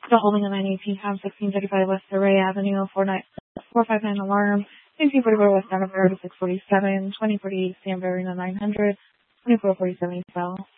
The holding of 918 pounds, 1635 West Array Avenue, 459 Alarm, 1944 West Donovan Road, 647, 2048 San Verino 900, 2447 South.